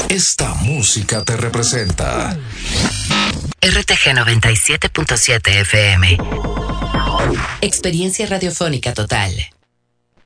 Esta música te representa. RTG 97.7 FM. Experiencia radiofónica total.